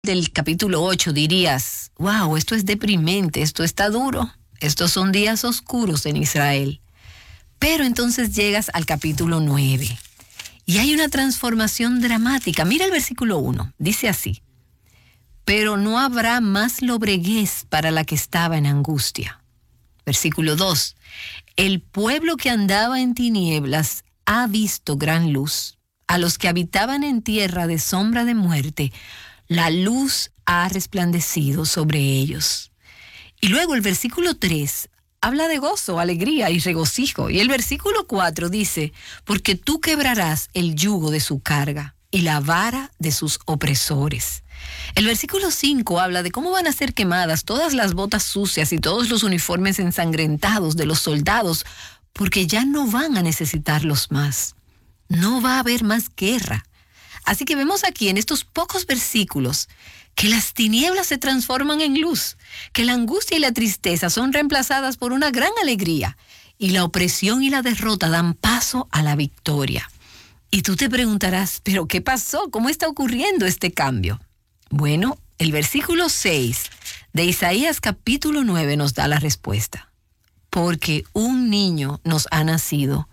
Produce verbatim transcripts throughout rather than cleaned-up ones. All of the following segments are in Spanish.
del capítulo ocho dirías, wow, esto es deprimente, esto está duro, estos son días oscuros en Israel. Pero entonces llegas al capítulo nueve y hay una transformación dramática. Mira el versículo uno, dice así: pero no habrá más lobreguez para la que estaba en angustia. Versículo dos, el pueblo que andaba en tinieblas ha visto gran luz. A los que habitaban en tierra de sombra de muerte, la luz ha resplandecido sobre ellos. Y luego el versículo tres habla de gozo, alegría y regocijo. Y el versículo cuatro dice, porque tú quebrarás el yugo de su carga y la vara de sus opresores. El versículo cinco habla de cómo van a ser quemadas todas las botas sucias y todos los uniformes ensangrentados de los soldados, porque ya no van a necesitarlos más. No va a haber más guerra. Así que vemos aquí en estos pocos versículos que las tinieblas se transforman en luz, que la angustia y la tristeza son reemplazadas por una gran alegría y la opresión y la derrota dan paso a la victoria. Y tú te preguntarás, ¿pero qué pasó? ¿Cómo está ocurriendo este cambio? Bueno, el versículo seis de Isaías capítulo nueve nos da la respuesta. Porque un niño nos ha nacido,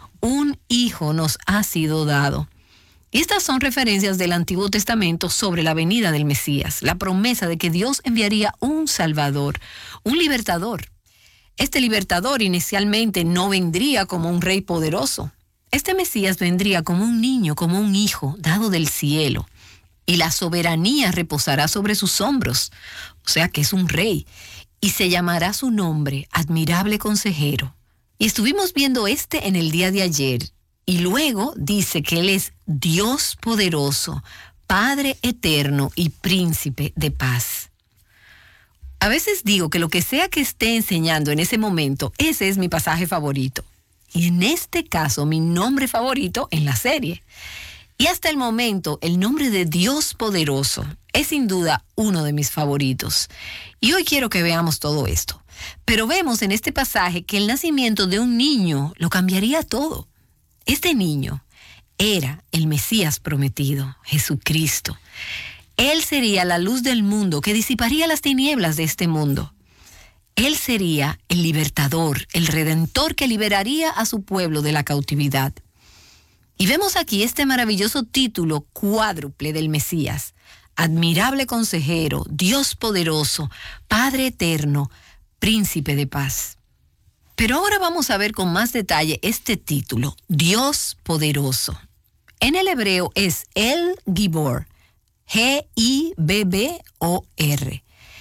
un hijo nos ha sido dado. Y estas son referencias del Antiguo Testamento sobre la venida del Mesías, la promesa de que Dios enviaría un Salvador, un libertador. Este libertador inicialmente no vendría como un rey poderoso. Este Mesías vendría como un niño, como un hijo dado del cielo. Y la soberanía reposará sobre sus hombros, o sea que es un rey. Y se llamará su nombre Admirable Consejero. Y estuvimos viendo este en el día de ayer. Y luego dice que Él es Dios poderoso, Padre eterno y Príncipe de paz. A veces digo que lo que sea que esté enseñando en ese momento, ese es mi pasaje favorito. Y en este caso, mi nombre favorito en la serie. Y hasta el momento, el nombre de Dios poderoso es sin duda uno de mis favoritos. Y hoy quiero que veamos todo esto. Pero vemos en este pasaje que el nacimiento de un niño lo cambiaría todo. Este niño era el Mesías prometido, Jesucristo. Él sería la luz del mundo que disiparía las tinieblas de este mundo. Él sería el libertador, el redentor que liberaría a su pueblo de la cautividad. Y vemos aquí este maravilloso título cuádruple del Mesías: Admirable Consejero, Dios poderoso, Padre eterno, Príncipe de paz. Pero ahora vamos a ver con más detalle este título, Dios poderoso. En el hebreo es El Gibor, G I B B O R.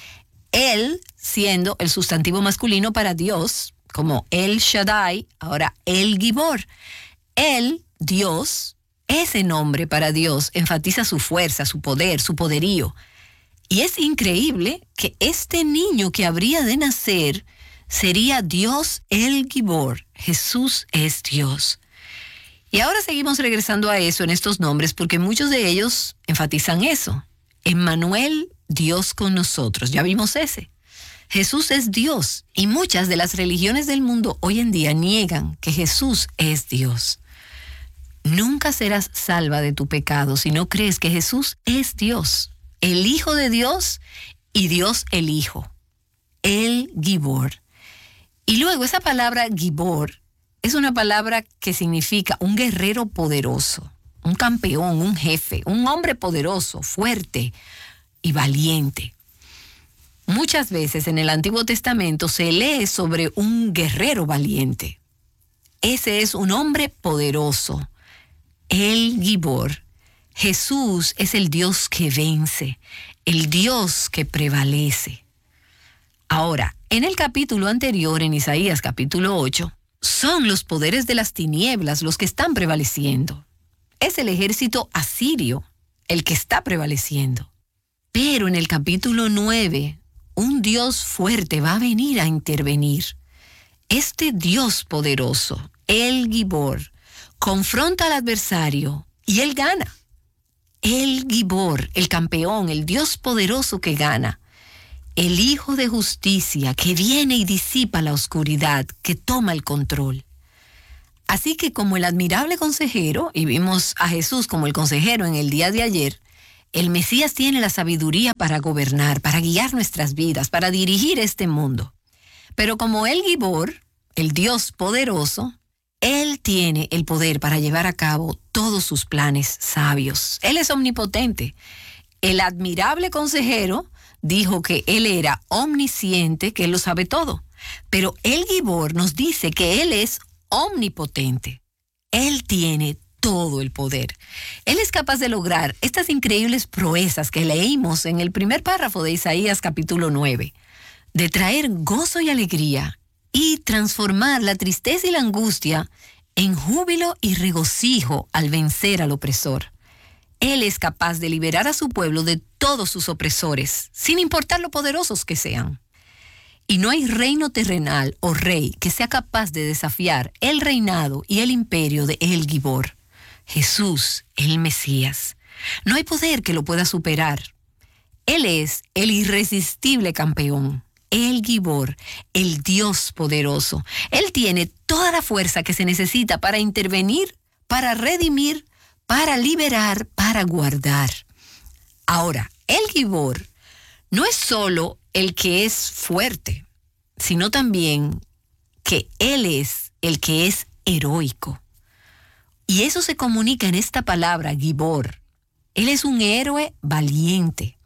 El siendo el sustantivo masculino para Dios, como El Shaddai, ahora El Gibor. El, Dios, ese nombre para Dios enfatiza su fuerza, su poder, su poderío. Y es increíble que este niño que habría de nacer sería Dios El Gibor. Jesús es Dios. Y ahora seguimos regresando a eso en estos nombres porque muchos de ellos enfatizan eso. Emmanuel, Dios con nosotros. Ya vimos ese. Jesús es Dios y muchas de las religiones del mundo hoy en día niegan que Jesús es Dios. Nunca serás salva de tu pecado si no crees que Jesús es Dios, el Hijo de Dios y Dios el Hijo, El Gibor. Y luego esa palabra Gibor es una palabra que significa un guerrero poderoso, un campeón, un jefe, un hombre poderoso, fuerte y valiente. Muchas veces en el Antiguo Testamento se lee sobre un guerrero valiente. Ese es un hombre poderoso, El Gibor. Jesús es el Dios que vence, el Dios que prevalece. Ahora, en el capítulo anterior, en Isaías capítulo ocho, son los poderes de las tinieblas los que están prevaleciendo. Es el ejército asirio el que está prevaleciendo. Pero en el capítulo nueve, un Dios fuerte va a venir a intervenir. Este Dios poderoso, El Gibor, confronta al adversario y él gana. El Gibor, el campeón, el Dios poderoso que gana. El Hijo de Justicia que viene y disipa la oscuridad, que toma el control. Así que como el admirable consejero, y vimos a Jesús como el consejero en el día de ayer, El Mesías tiene la sabiduría para gobernar, para guiar nuestras vidas, para dirigir este mundo. Pero como el Gibor, el Dios poderoso, Él tiene el poder para llevar a cabo todos sus planes sabios. Él es omnipotente. El admirable consejero dijo que Él era omnisciente, que Él lo sabe todo. Pero el Gibor nos dice que Él es omnipotente. Él tiene todo el poder. Él es capaz de lograr estas increíbles proezas que leímos en el primer párrafo de Isaías capítulo nueve, de traer gozo y alegría y transformar la tristeza y la angustia en júbilo y regocijo al vencer al opresor. Él es capaz de liberar a su pueblo de todos sus opresores, sin importar lo poderosos que sean. Y no hay reino terrenal o rey que sea capaz de desafiar el reinado y el imperio de El Gibor, Jesús, el Mesías. No hay poder que lo pueda superar. Él es el irresistible campeón, El Gibor, el Dios poderoso. Él tiene toda la fuerza que se necesita para intervenir, para redimir, para liberar, para guardar. Ahora, El Gibor no es solo el que es fuerte, sino también que Él es el que es heroico. Y eso se comunica en esta palabra, Gibor. Él es un héroe valiente.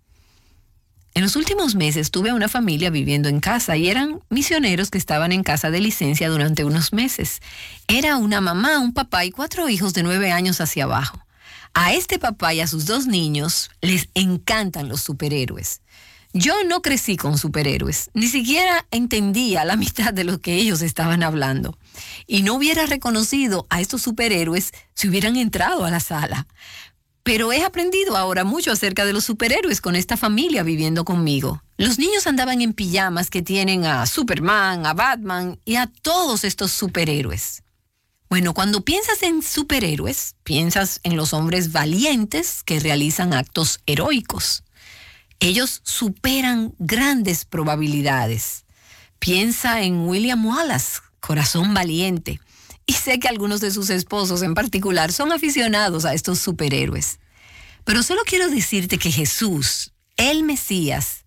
En los últimos meses tuve a una familia viviendo en casa y eran misioneros que estaban en casa de licencia durante unos meses. Era una mamá, un papá y cuatro hijos de nueve años hacia abajo. A este papá y a sus dos niños les encantan los superhéroes. Yo no crecí con superhéroes, ni siquiera entendía la mitad de lo que ellos estaban hablando. Y no hubiera reconocido a estos superhéroes si hubieran entrado a la sala. Pero he aprendido ahora mucho acerca de los superhéroes con esta familia viviendo conmigo. Los niños andaban en pijamas que tienen a Superman, a Batman y a todos estos superhéroes. Bueno, cuando piensas en superhéroes, piensas en los hombres valientes que realizan actos heroicos. Ellos superan grandes probabilidades. Piensa en William Wallace, corazón valiente. Y sé que algunos de sus esposos en particular son aficionados a estos superhéroes. Pero solo quiero decirte que Jesús, el Mesías,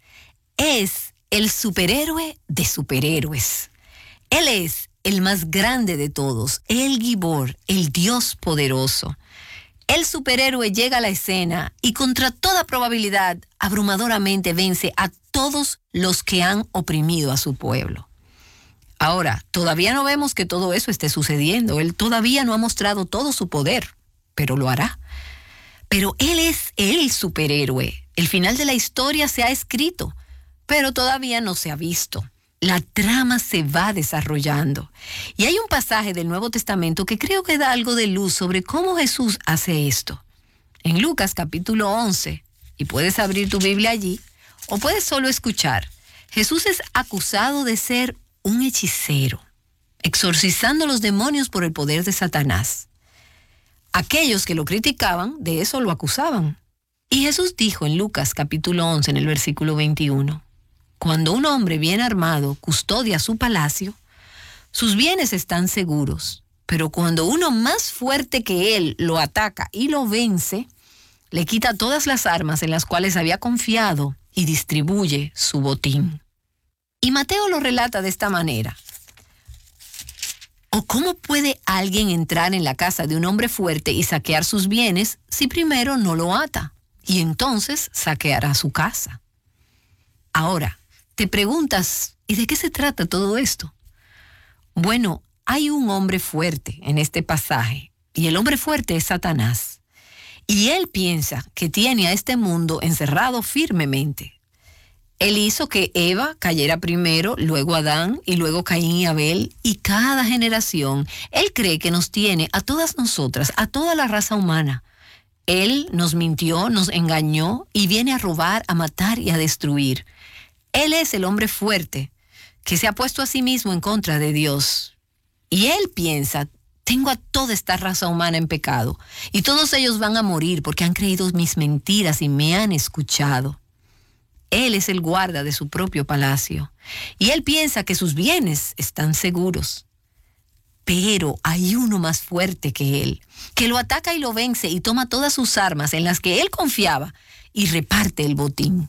es el superhéroe de superhéroes. Él es el más grande de todos, el Gibor, el Dios poderoso. El superhéroe llega a la escena y contra toda probabilidad abrumadoramente vence a todos los que han oprimido a su pueblo. Ahora, todavía no vemos que todo eso esté sucediendo. Él todavía no ha mostrado todo su poder, pero lo hará. Pero Él es el superhéroe. El final de la historia se ha escrito, pero todavía no se ha visto. La trama se va desarrollando. Y hay un pasaje del Nuevo Testamento que creo que da algo de luz sobre cómo Jesús hace esto. En Lucas capítulo once, y puedes abrir tu Biblia allí, o puedes solo escuchar, Jesús es acusado de ser un hechicero, exorcizando los demonios por el poder de Satanás. Aquellos que lo criticaban, de eso lo acusaban. Y Jesús dijo en Lucas capítulo once, en el versículo veintiuno, cuando un hombre bien armado custodia su palacio, sus bienes están seguros, pero cuando uno más fuerte que él lo ataca y lo vence, le quita todas las armas en las cuales había confiado y distribuye su botín. Y Mateo lo relata de esta manera. ¿O cómo puede alguien entrar en la casa de un hombre fuerte y saquear sus bienes si primero no lo ata? Y entonces saqueará su casa. Ahora, te preguntas, ¿y de qué se trata todo esto? Bueno, hay un hombre fuerte en este pasaje, y el hombre fuerte es Satanás. Y él piensa que tiene a este mundo encerrado firmemente. Él hizo que Eva cayera primero, luego Adán y luego Caín y Abel, y cada generación, él cree que nos tiene a todas nosotras, a toda la raza humana. Él nos mintió, nos engañó y viene a robar, a matar y a destruir. Él es el hombre fuerte que se ha puesto a sí mismo en contra de Dios. Y él piensa, tengo a toda esta raza humana en pecado y todos ellos van a morir porque han creído mis mentiras y me han escuchado. Él es el guarda de su propio palacio y él piensa que sus bienes están seguros. Pero hay uno más fuerte que él, que lo ataca y lo vence y toma todas sus armas en las que él confiaba y reparte el botín.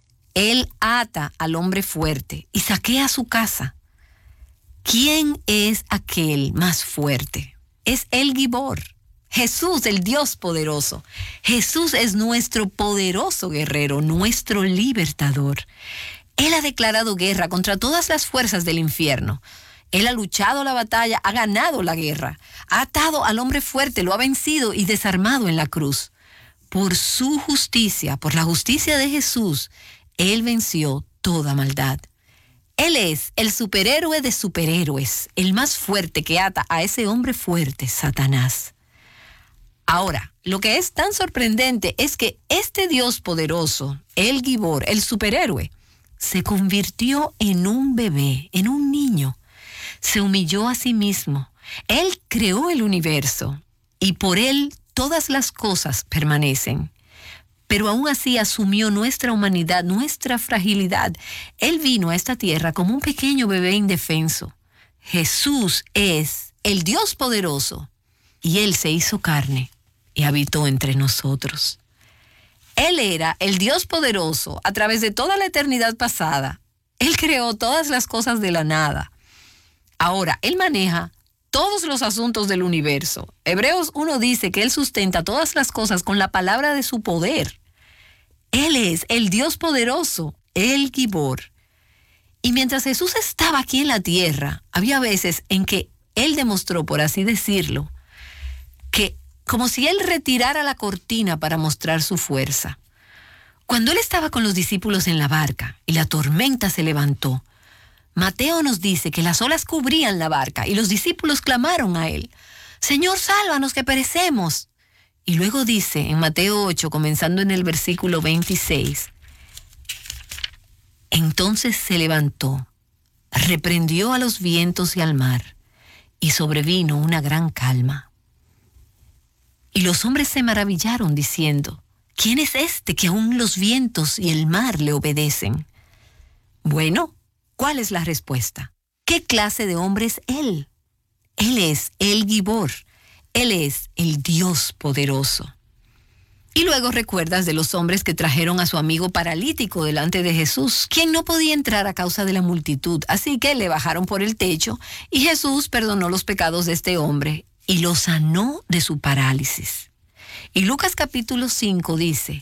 Él ata al hombre fuerte y saquea su casa. ¿Quién es aquel más fuerte? Es el Gibor, Jesús, el Dios poderoso. Jesús es nuestro poderoso guerrero, nuestro libertador. Él ha declarado guerra contra todas las fuerzas del infierno. Él ha luchado la batalla, ha ganado la guerra, ha atado al hombre fuerte, lo ha vencido y desarmado en la cruz. Por su justicia, por la justicia de Jesús, Él venció toda maldad. Él es el superhéroe de superhéroes, el más fuerte que ata a ese hombre fuerte, Satanás. Ahora, lo que es tan sorprendente es que este Dios poderoso, el Gibor, el superhéroe, se convirtió en un bebé, en un niño. Se humilló a sí mismo. Él creó el universo y por él todas las cosas permanecen. Pero aún así asumió nuestra humanidad, nuestra fragilidad. Él vino a esta tierra como un pequeño bebé indefenso. Jesús es el Dios poderoso y Él se hizo carne y habitó entre nosotros. Él era el Dios poderoso a través de toda la eternidad pasada. Él creó todas las cosas de la nada. Ahora, Él maneja todos los asuntos del universo. Hebreos uno dice que Él sustenta todas las cosas con la palabra de su poder. Él es el Dios poderoso, el Gibor. Y mientras Jesús estaba aquí en la tierra, había veces en que Él demostró, por así decirlo, que como si Él retirara la cortina para mostrar su fuerza. Cuando Él estaba con los discípulos en la barca y la tormenta se levantó, Mateo nos dice que las olas cubrían la barca y los discípulos clamaron a Él: Señor, sálvanos que perecemos. Y luego dice en Mateo ocho, comenzando en el versículo veintiséis, entonces se levantó, reprendió a los vientos y al mar, y sobrevino una gran calma. Y los hombres se maravillaron diciendo: ¿quién es este que aún los vientos y el mar le obedecen? Bueno, ¿cuál es la respuesta? ¿Qué clase de hombre es Él? Él es el Gibor. Él es el Dios poderoso. Y luego recuerdas de los hombres que trajeron a su amigo paralítico delante de Jesús, quien no podía entrar a causa de la multitud, así que le bajaron por el techo y Jesús perdonó los pecados de este hombre y lo sanó de su parálisis. Y Lucas capítulo cinco dice: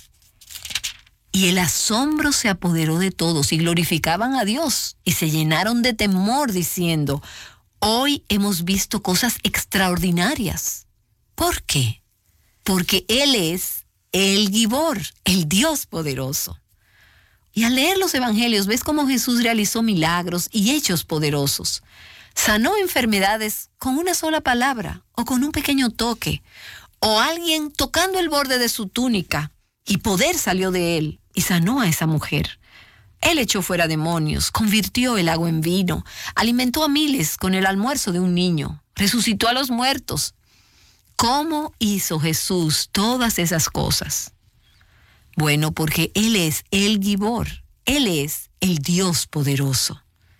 y el asombro se apoderó de todos y glorificaban a Dios y se llenaron de temor diciendo: hoy hemos visto cosas extraordinarias. ¿Por qué? Porque Él es el Gibor, el Dios poderoso. Y al leer los evangelios ves cómo Jesús realizó milagros y hechos poderosos. Sanó enfermedades con una sola palabra o con un pequeño toque, o alguien tocando el borde de su túnica y poder salió de él y sanó a esa mujer. Él echó fuera demonios, convirtió el agua en vino, alimentó a miles con el almuerzo de un niño, resucitó a los muertos. ¿Cómo hizo Jesús todas esas cosas? Bueno, porque Él es el Gibor, Él es el Dios poderoso.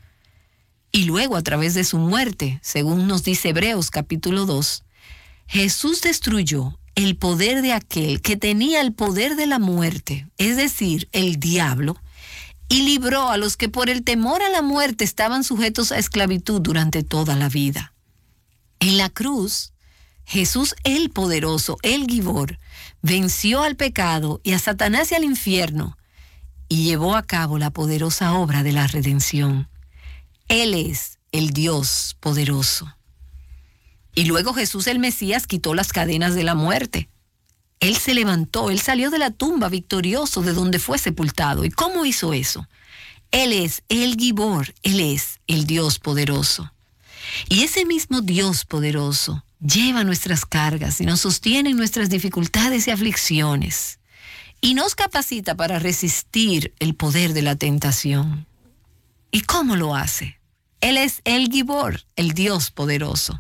Y luego, a través de su muerte, según nos dice Hebreos capítulo dos, Jesús destruyó el poder de aquel que tenía el poder de la muerte, es decir, el diablo, y libró a los que por el temor a la muerte estaban sujetos a esclavitud durante toda la vida. En la cruz, Jesús el poderoso, el Gibor, venció al pecado y a Satanás y al infierno y llevó a cabo la poderosa obra de la redención. Él es el Dios poderoso. Y luego Jesús el Mesías quitó las cadenas de la muerte. Él se levantó, Él salió de la tumba victorioso de donde fue sepultado. ¿Y cómo hizo eso? Él es el Gibor, Él es el Dios poderoso. Y ese mismo Dios poderoso lleva nuestras cargas y nos sostiene en nuestras dificultades y aflicciones y nos capacita para resistir el poder de la tentación. ¿Y cómo lo hace? Él es el Gibor, el Dios poderoso.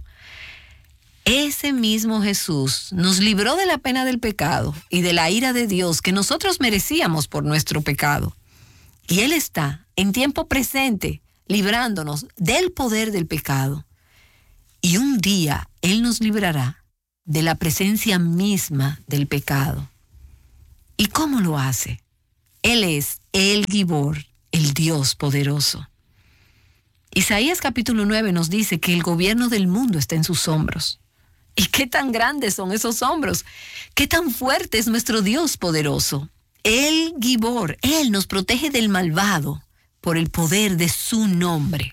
Ese mismo Jesús nos libró de la pena del pecado y de la ira de Dios que nosotros merecíamos por nuestro pecado. Y Él está en tiempo presente librándonos del poder del pecado. Y un día Él nos librará de la presencia misma del pecado. ¿Y cómo lo hace? Él es el Gibor, el Dios poderoso. Isaías capítulo nueve nos dice que el gobierno del mundo está en sus hombros. ¿Y qué tan grandes son esos hombros? ¿Qué tan fuerte es nuestro Dios poderoso? El Gibor, Él nos protege del malvado por el poder de su nombre.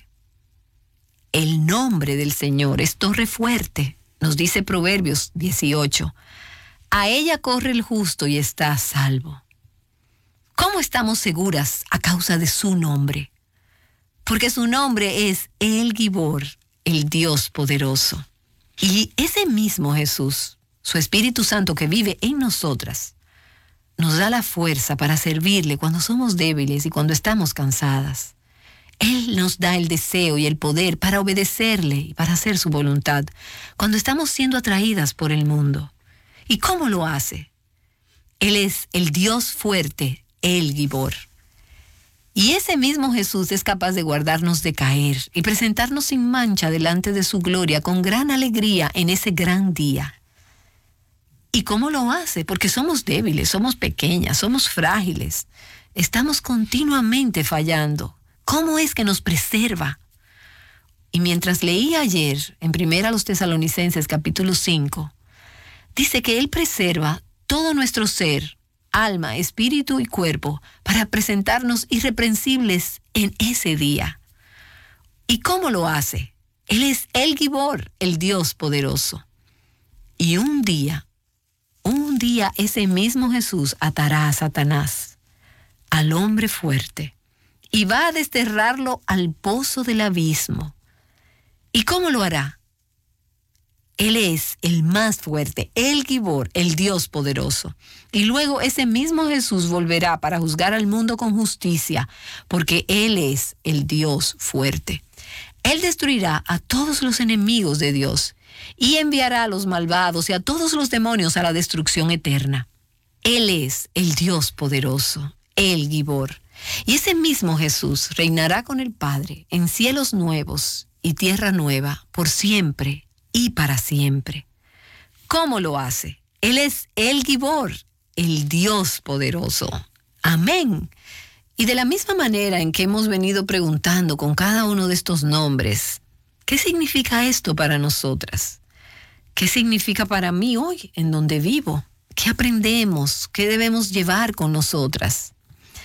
El nombre del Señor es torre fuerte, nos dice Proverbios dieciocho. A ella corre el justo y está a salvo. ¿Cómo estamos seguras a causa de su nombre? Porque su nombre es el Gibor, el Dios poderoso. Y ese mismo Jesús, su Espíritu Santo que vive en nosotras, nos da la fuerza para servirle cuando somos débiles y cuando estamos cansadas. Él nos da el deseo y el poder para obedecerle y para hacer su voluntad cuando estamos siendo atraídas por el mundo. ¿Y cómo lo hace? Él es el Dios fuerte, el Gibor. Y ese mismo Jesús es capaz de guardarnos de caer y presentarnos sin mancha delante de su gloria con gran alegría en ese gran día. ¿Y cómo lo hace? Porque somos débiles, somos pequeñas, somos frágiles. Estamos continuamente fallando. ¿Cómo es que nos preserva? Y mientras leí ayer en Primera a los Tesalonicenses capítulo cinco, dice que Él preserva todo nuestro ser, alma, espíritu y cuerpo, para presentarnos irreprensibles en ese día. ¿Y cómo lo hace? Él es el Gibor, el Dios poderoso. Y un día, un día ese mismo Jesús atará a Satanás, al hombre fuerte, y va a desterrarlo al pozo del abismo. ¿Y cómo lo hará? Él es el más fuerte, el Gibor, el Dios poderoso. Y luego ese mismo Jesús volverá para juzgar al mundo con justicia, porque Él es el Dios fuerte. Él destruirá a todos los enemigos de Dios y enviará a los malvados y a todos los demonios a la destrucción eterna. Él es el Dios poderoso, el Gibor. Y ese mismo Jesús reinará con el Padre en cielos nuevos y tierra nueva por siempre y para siempre. ¿Cómo lo hace? Él es el Gibor, el Dios poderoso. Amén. Y de la misma manera en que hemos venido preguntando con cada uno de estos nombres, ¿qué significa esto para nosotras? ¿Qué significa para mí hoy en donde vivo? ¿Qué aprendemos? ¿Qué debemos llevar con nosotras?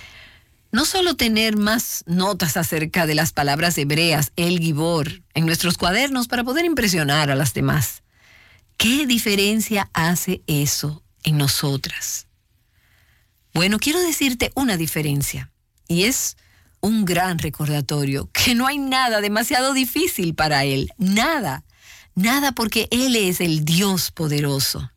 No solo tener más notas acerca de las palabras hebreas, el Gibor, en nuestros cuadernos para poder impresionar a las demás. ¿Qué diferencia hace eso en nosotras? Bueno, quiero decirte una diferencia, y es un gran recordatorio, que no hay nada demasiado difícil para Él, nada, nada porque Él es el Dios poderoso.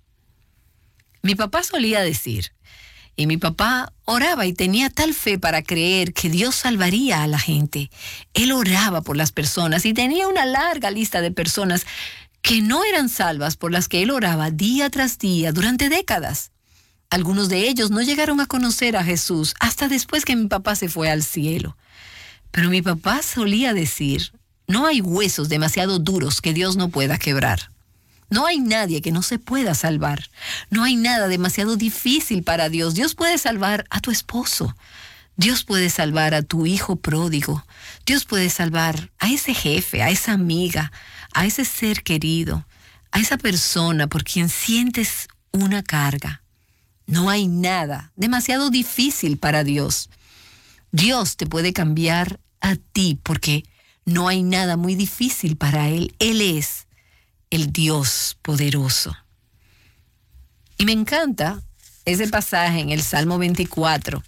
Mi papá solía decir, y mi papá oraba y tenía tal fe para creer que Dios salvaría a la gente. Él oraba por las personas y tenía una larga lista de personas que no eran salvas por las que él oraba día tras día durante décadas. Algunos de ellos no llegaron a conocer a Jesús hasta después que mi papá se fue al cielo. Pero mi papá solía decir, no hay huesos demasiado duros que Dios no pueda quebrar. No hay nadie que no se pueda salvar. No hay nada demasiado difícil para Dios. Dios puede salvar a tu esposo. Dios puede salvar a tu hijo pródigo. Dios puede salvar a ese jefe, a esa amiga, a ese ser querido, a esa persona por quien sientes una carga. No hay nada demasiado difícil para Dios. Dios te puede cambiar a ti porque no hay nada muy difícil para Él. Él es el Dios poderoso. Y me encanta ese pasaje en el Salmo veinticuatro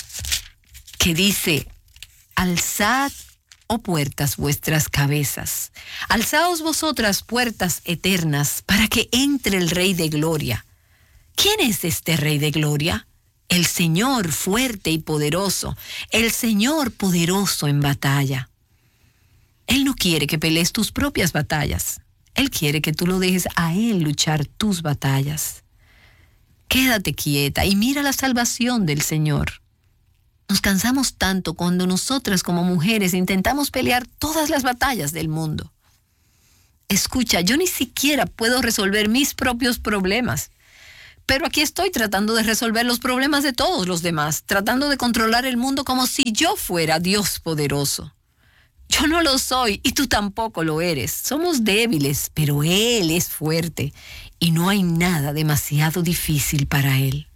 que dice, alzad, oh puertas, vuestras cabezas, alzaos vosotras puertas eternas, para que entre el Rey de Gloria. ¿Quién es este Rey de Gloria? El Señor fuerte y poderoso, el Señor poderoso en batalla. Él no quiere que pelees tus propias batallas. Él quiere que tú lo dejes a Él luchar tus batallas. Quédate quieta y mira la salvación del Señor. Nos cansamos tanto cuando nosotras como mujeres intentamos pelear todas las batallas del mundo. Escucha, yo ni siquiera puedo resolver mis propios problemas, Pero aquí estoy tratando de resolver los problemas de todos los demás, tratando de controlar el mundo como si yo fuera Dios poderoso. Yo no lo soy y tú tampoco lo eres. Somos débiles, pero Él es fuerte y no hay nada demasiado difícil para Él.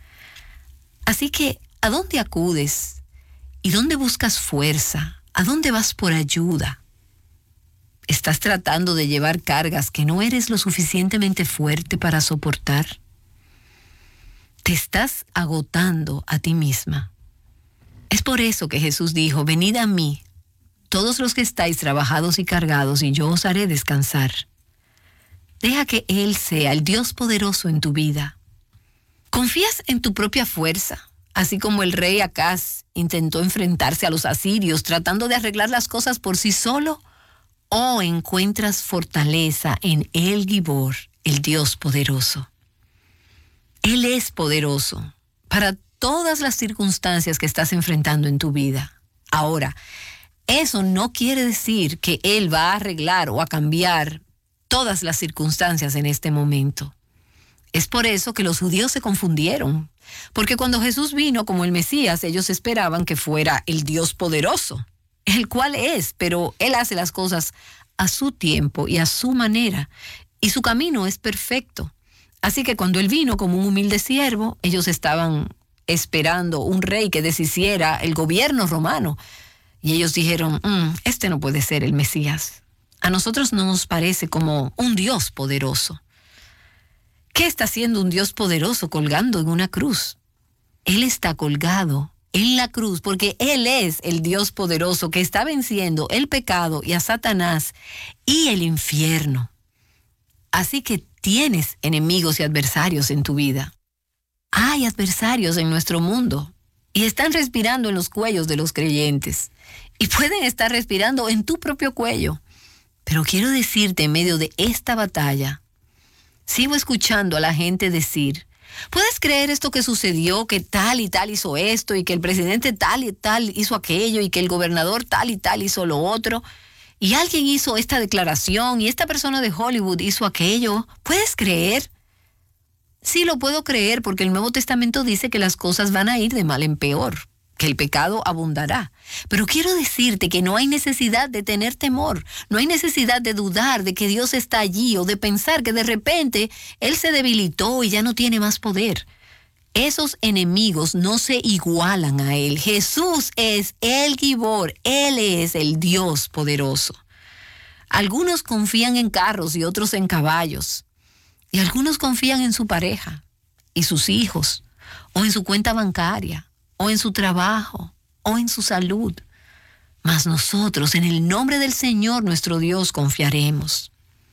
Así que, ¿a dónde acudes? ¿Y dónde buscas fuerza? ¿A dónde vas por ayuda? ¿Estás tratando de llevar cargas que no eres lo suficientemente fuerte para soportar? Te estás agotando a ti misma. Es por eso que Jesús dijo, venid a mí, todos los que estáis trabajados y cargados, y yo os haré descansar. Deja que Él sea el Dios poderoso en tu vida. ¿Confías en tu propia fuerza? Así como el rey Acaz intentó enfrentarse a los asirios tratando de arreglar las cosas por sí solo, ¿o encuentras fortaleza en El Gibor, el Dios poderoso? Él es poderoso para todas las circunstancias que estás enfrentando en tu vida. Ahora, eso no quiere decir que Él va a arreglar o a cambiar todas las circunstancias en este momento. Es por eso que los judíos se confundieron, porque cuando Jesús vino como el Mesías, ellos esperaban que fuera el Dios poderoso, el cual es, pero Él hace las cosas a su tiempo y a su manera, y su camino es perfecto. Así que cuando Él vino como un humilde siervo, ellos estaban esperando un rey que deshiciera el gobierno romano. Y ellos dijeron, mm, este no puede ser el Mesías. A nosotros no nos parece como un Dios poderoso. ¿Qué está haciendo un Dios poderoso colgando en una cruz? Él está colgado en la cruz porque Él es el Dios poderoso que está venciendo el pecado y a Satanás y el infierno. Así que tienes enemigos y adversarios en tu vida. Hay adversarios en nuestro mundo y están respirando en los cuellos de los creyentes. Y pueden estar respirando en tu propio cuello. Pero quiero decirte, en medio de esta batalla, sigo escuchando a la gente decir, ¿puedes creer esto que sucedió? Que tal y tal hizo esto, y que el presidente tal y tal hizo aquello, y que el gobernador tal y tal hizo lo otro. Y alguien hizo esta declaración, y esta persona de Hollywood hizo aquello. ¿Puedes creer? Sí, lo puedo creer, porque el Nuevo Testamento dice que las cosas van a ir de mal en peor, que el pecado abundará. Pero quiero decirte que no hay necesidad de tener temor, no hay necesidad de dudar de que Dios está allí o de pensar que de repente Él se debilitó y ya no tiene más poder. Esos enemigos no se igualan a Él. Jesús es el Gibor, Él es el Dios poderoso. Algunos confían en carros y otros en caballos. Y algunos confían en su pareja y sus hijos, o en su cuenta bancaria, o en su trabajo, o en su salud. Mas nosotros, en el nombre del Señor nuestro Dios, confiaremos.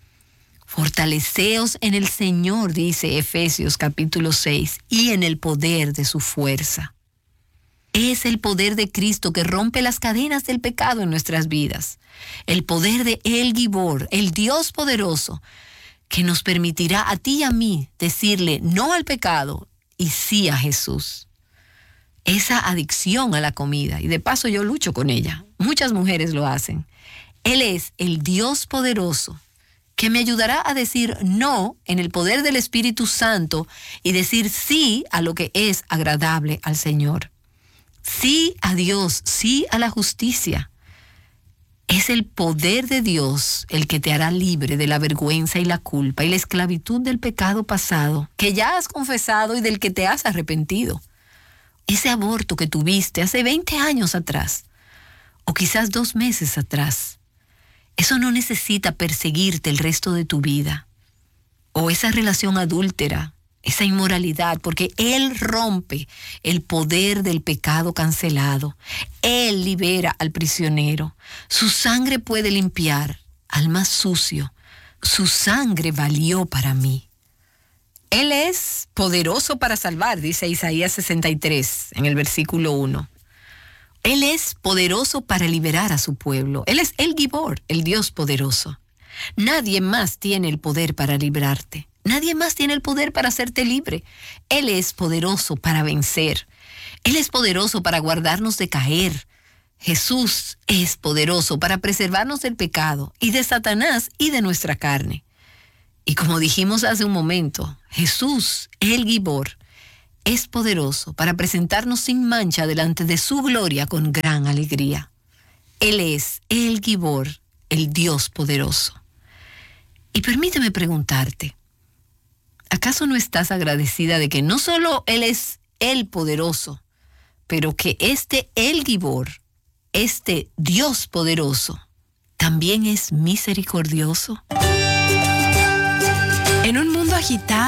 Fortaleceos en el Señor, dice Efesios capítulo seis, y en el poder de su fuerza. Es el poder de Cristo que rompe las cadenas del pecado en nuestras vidas. El poder de El Gibor, el Dios poderoso, que nos permitirá a ti y a mí decirle no al pecado y sí a Jesús. Esa adicción a la comida, y de paso yo lucho con ella, muchas mujeres lo hacen. Él es el Dios poderoso que me ayudará a decir no en el poder del Espíritu Santo y decir sí a lo que es agradable al Señor. Sí a Dios, sí a la justicia. Es el poder de Dios el que te hará libre de la vergüenza y la culpa y la esclavitud del pecado pasado que ya has confesado y del que te has arrepentido. Ese aborto que tuviste hace veinte años atrás, o quizás dos meses atrás, eso no necesita perseguirte el resto de tu vida. O esa relación adúltera, esa inmoralidad, porque Él rompe el poder del pecado cancelado. Él libera al prisionero. Su sangre puede limpiar al más sucio. Su sangre valió para mí. Él es poderoso para salvar, dice Isaías sesenta y tres en el versículo uno. Él es poderoso para liberar a su pueblo. Él es el Gibor, el Dios poderoso. Nadie más tiene el poder para librarte. Nadie más tiene el poder para hacerte libre. Él es poderoso para vencer. Él es poderoso para guardarnos de caer. Jesús es poderoso para preservarnos del pecado y de Satanás y de nuestra carne. Y como dijimos hace un momento, Jesús, el Gibor, es poderoso para presentarnos sin mancha delante de su gloria con gran alegría. Él es el Gibor, el Dios poderoso. Y permíteme preguntarte, ¿acaso no estás agradecida de que no solo Él es el poderoso, pero que este el Gibor, este Dios poderoso, también es misericordioso? En un mundo agitado,